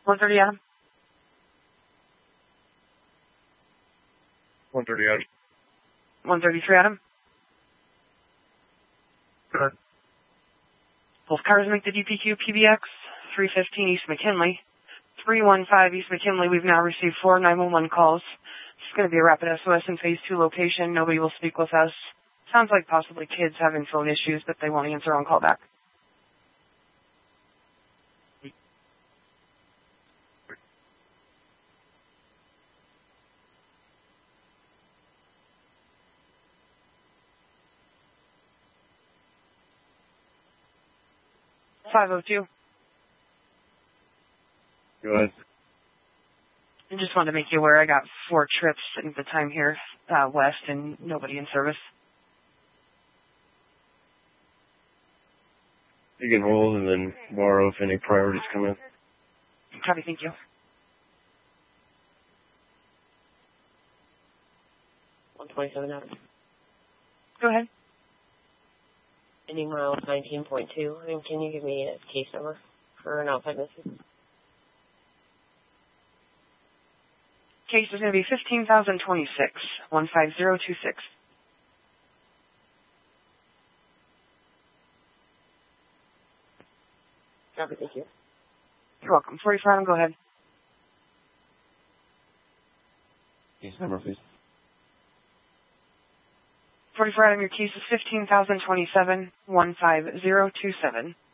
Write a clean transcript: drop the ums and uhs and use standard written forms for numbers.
130 Adam. 130 Adam. 133 Adam. Good. Both cars make the DPQ PBX 315 East McKinley. 315 East McKinley. We've now received 4 911 calls. It's going to be a rapid SOS in phase 2 location. Nobody will speak with us. Sounds like possibly kids having phone issues, but they won't answer on call back. .502. Go ahead. I just wanted to make you aware I got 4 trips at the time here west and nobody in service. You can hold and then borrow if any priorities come in. Copy, thank you. 127 Adam. Go ahead. Ending mile 19.2. Can you give me a case number for an outside message? Case is going to be 15,026, 15026. Copy, thank you. You're welcome. 44 Adam, go ahead. Case number, please. 44 Adam, your case is 15,027, 15027.